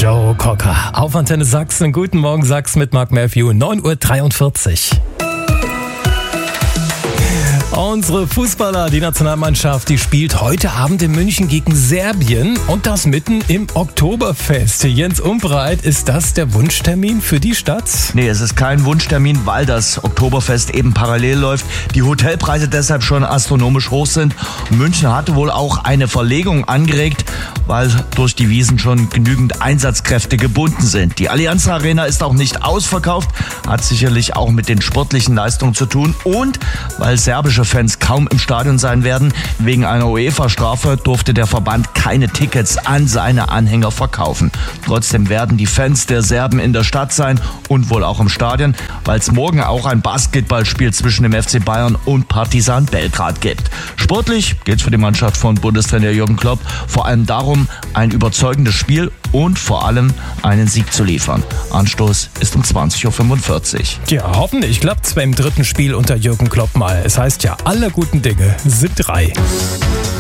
Joe Cocker auf Antenne Sachsen. Guten Morgen Sachsen mit Mark Matthew, 9:43 Uhr. Unsere Fußballer, die Nationalmannschaft, die spielt heute Abend in München gegen Serbien und das mitten im Oktoberfest. Jens Umbreit, ist das der Wunschtermin für die Stadt? Nee, es ist kein Wunschtermin, weil das Oktoberfest eben parallel läuft. Die Hotelpreise deshalb schon astronomisch hoch sind. München hatte wohl auch eine Verlegung angeregt, weil durch die Wiesn schon genügend Einsatzkräfte gebunden sind. Die Allianz Arena ist auch nicht ausverkauft, hat sicherlich auch mit den sportlichen Leistungen zu tun und weil serbische Fans kaum im Stadion sein werden. Wegen einer UEFA-Strafe durfte der Verband keine Tickets an seine Anhänger verkaufen. Trotzdem werden die Fans der Serben in der Stadt sein und wohl auch im Stadion, weil es morgen auch ein Basketballspiel zwischen dem FC Bayern und Partizan Belgrad gibt. Sportlich geht es für die Mannschaft von Bundestrainer Jürgen Klopp vor allem darum, ein überzeugendes Spiel und vor allem einen Sieg zu liefern. Anstoß ist um 20:45 Uhr. Ja, hoffentlich klappt es beim dritten Spiel unter Jürgen Klopp mal. Es heißt ja, alle guten Dinge sind 3.